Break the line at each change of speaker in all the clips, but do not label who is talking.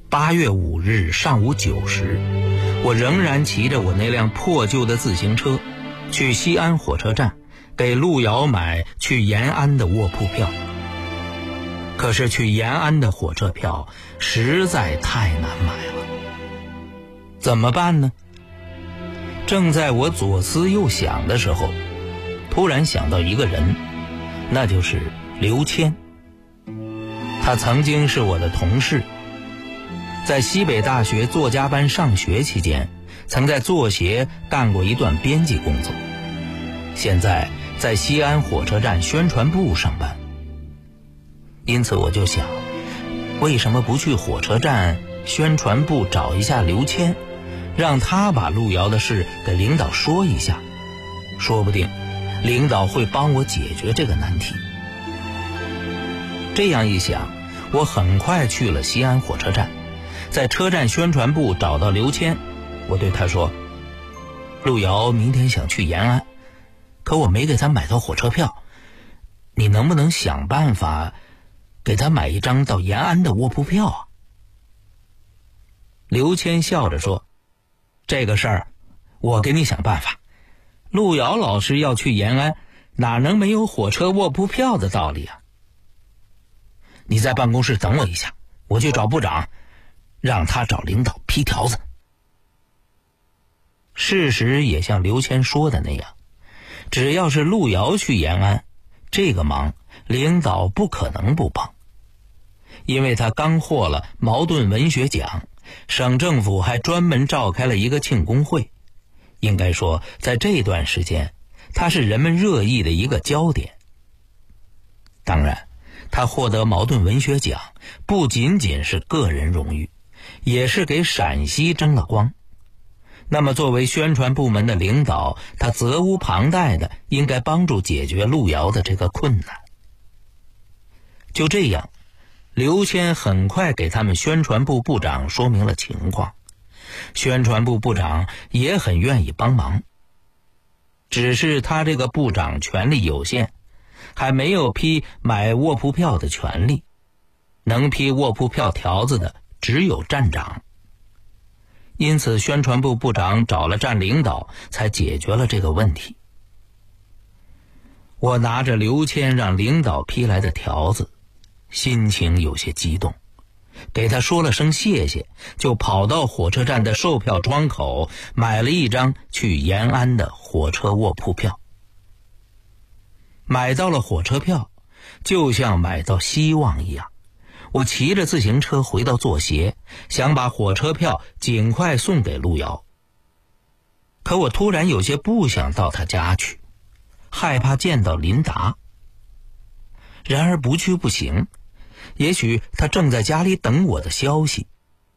8月5日上午9时，我仍然骑着我那辆破旧的自行车去西安火车站给陆遥买去延安的卧铺票。可是去延安的火车票实在太难买了，怎么办呢？正在我左思右想的时候，突然想到一个人，那就是刘谦。他曾经是我的同事，在西北大学作家班上学期间，曾在作协干过一段编辑工作，现在在西安火车站宣传部上班。因此我就想，为什么不去火车站宣传部找一下刘谦，让他把陆遥的事给领导说一下，说不定领导会帮我解决这个难题。这样一想，我很快去了西安火车站，在车站宣传部找到刘谦。我对他说，陆遥明天想去延安，可我没给他买到火车票，你能不能想办法给他买一张到延安的卧铺票啊？刘谦笑着说，这个事儿我给你想办法，陆遥老师要去延安，哪能没有火车卧铺票的道理啊？你在办公室等我一下，我去找部长，让他找领导批条子。事实也像刘谦说的那样，只要是陆遥去延安，这个忙领导不可能不帮，因为他刚获了茅盾文学奖，省政府还专门召开了一个庆功会。应该说，在这段时间，他是人们热议的一个焦点。当然，他获得茅盾文学奖不仅仅是个人荣誉，也是给陕西争了光。那么作为宣传部门的领导，他责无旁贷的应该帮助解决陆遥的这个困难。就这样，刘谦很快给他们宣传部部长说明了情况，宣传部部长也很愿意帮忙。只是他这个部长权力有限，还没有批买卧铺票的权利，能批卧铺票条子的只有站长。因此宣传部部长找了站领导，才解决了这个问题。我拿着刘谦让领导批来的条子，心情有些激动，给他说了声谢谢，就跑到火车站的售票窗口买了一张去延安的火车卧铺票。买到了火车票，就像买到希望一样，我骑着自行车回到作协，想把火车票尽快送给陆遥。可我突然有些不想到他家去，害怕见到林达。然而不去不行，也许他正在家里等我的消息。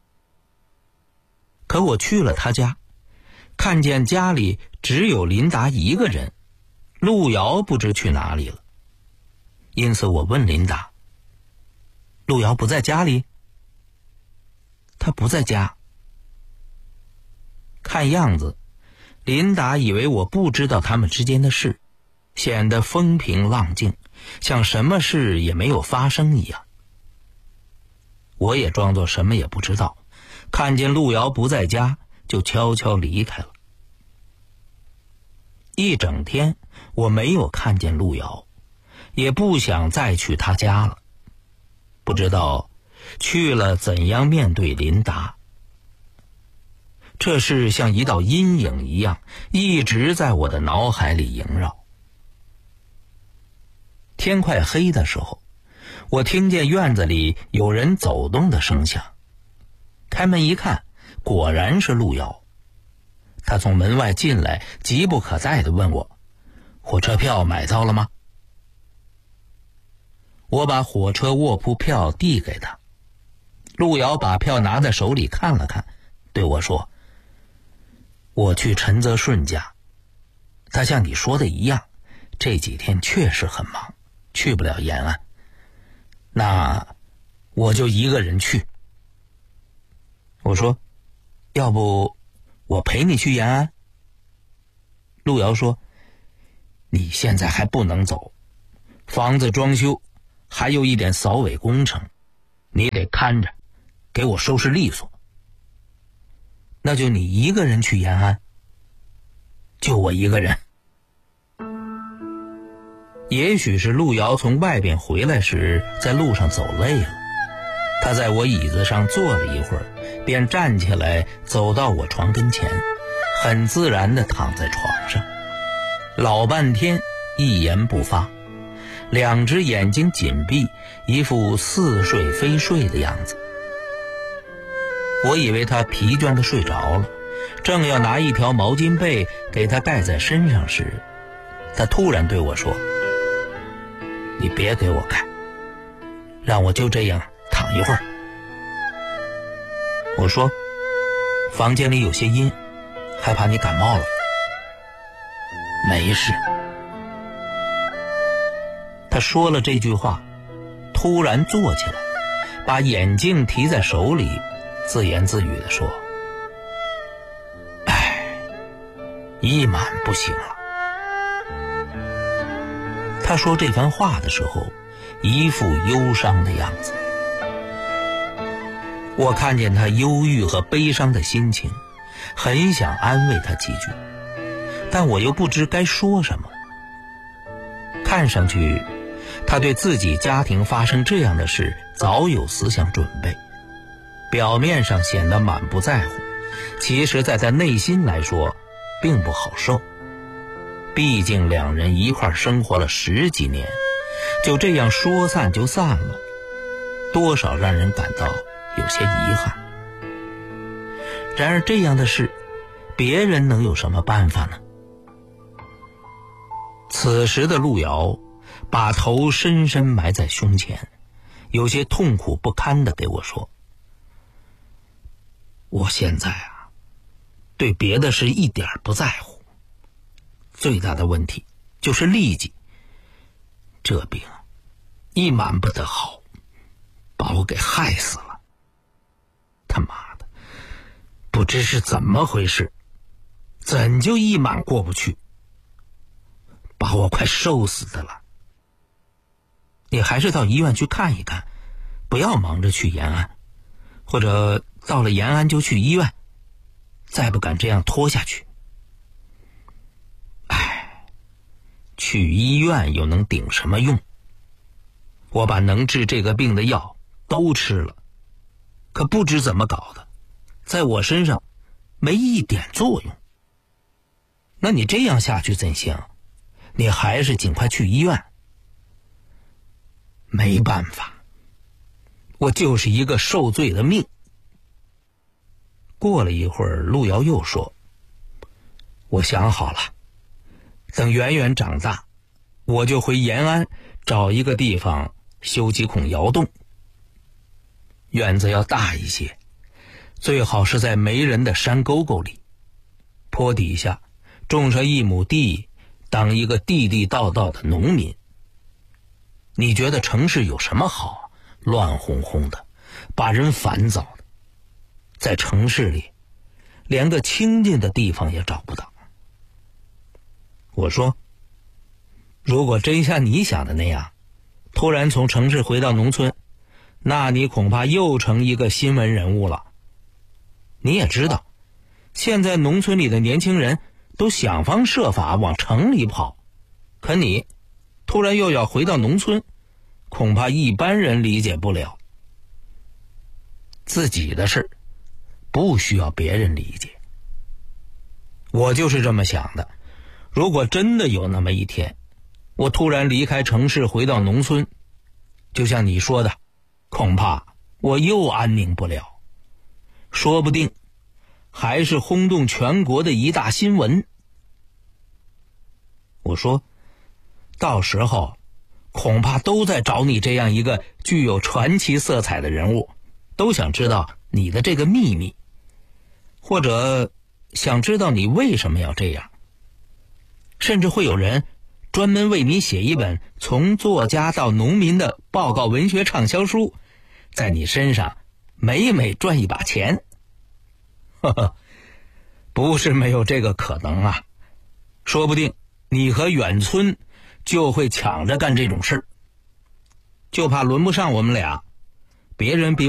可我去了他家，看见家里只有林达一个人，陆遥不知去哪里了。因此我问林达，陆遥不在家里？他不在家。看样子，林达以为我不知道他们之间的事，显得风平浪静，像什么事也没有发生一样。我也装作什么也不知道，看见陆遥不在家，就悄悄离开了。一整天我没有看见陆遥，也不想再去他家了。不知道去了怎样面对林达。这事像一道阴影一样，一直在我的脑海里萦绕。天快黑的时候，我听见院子里有人走动的声响，开门一看，果然是陆遥。他从门外进来，急不可待地问我，火车票买到了吗？我把火车卧铺票递给他，陆遥把票拿在手里看了看，对我说，我去陈泽顺家，他像你说的一样，这几天确实很忙，去不了延安，那我就一个人去。我说，要不我陪你去延安？陆遥说，你现在还不能走，房子装修还有一点扫尾工程，你得看着， 给我收拾利索。那就你一个人去延安？就我一个人。也许是路遥从外边回来时在路上走累了，他在我椅子上坐了一会儿，便站起来走到我床跟前，很自然地躺在床上，老半天一言不发，两只眼睛紧闭，一副似睡非睡的样子。我以为他疲倦地睡着了，正要拿一条毛巾被给他盖在身上时，他突然对我说：你别给我盖，让我就这样躺一会儿。我说：房间里有些阴，害怕你感冒了。没事。他说了这句话，突然坐起来，把眼镜提在手里，自言自语地说：一满不行了。他说这番话的时候，一副忧伤的样子。我看见他忧郁和悲伤的心情，很想安慰他几句，但我又不知该说什么。看上去他对自己家庭发生这样的事早有思想准备，表面上显得满不在乎，其实在他内心来说并不好受。毕竟两人一块生活了10几年，就这样说散就散了，多少让人感到有些遗憾。然而这样的事，别人能有什么办法呢？此时的路遥把头深深埋在胸前，有些痛苦不堪地给我说：我现在对别的事一点不在乎，最大的问题就是痢疾，这病一满不得好，把我给害死了。他妈的，不知是怎么回事，怎就一满过不去，把我快瘦死的了。你还是到医院去看一看，不要忙着去延安，或者到了延安就去医院，再不敢这样拖下去。去医院又能顶什么用？我把能治这个病的药都吃了，可不知怎么搞的，在我身上没一点作用。那你这样下去怎行？你还是尽快去医院。没办法，我就是一个受罪的命。过了一会儿，路遥又说：我想好了，等圆圆长大，我就回延安找一个地方修几孔窑洞。院子要大一些，最好是在没人的山沟沟里，坡底下种上1亩地，当一个地地道道的农民。你觉得城市有什么好？乱哄哄的，把人烦躁的，在城市里连个清静的地方也找不到。我说：如果真像你想的那样，突然从城市回到农村，那你恐怕又成一个新闻人物了。你也知道，现在农村里的年轻人都想方设法往城里跑，可你突然又要回到农村，恐怕一般人理解不了。自己的事不需要别人理解。我就是这么想的，如果真的有那么一天，我突然离开城市回到农村，就像你说的，恐怕我又安宁不了，说不定还是轰动全国的一大新闻。我说，到时候恐怕都在找你这样一个具有传奇色彩的人物，都想知道你的这个秘密，或者想知道你为什么要这样。甚至会有人专门为你写一本从作家到农民的报告文学畅销书，在你身上每每赚一把钱。呵呵，不是没有这个可能啊，说不定你和远村就会抢着干这种事，就怕轮不上我们俩，别人比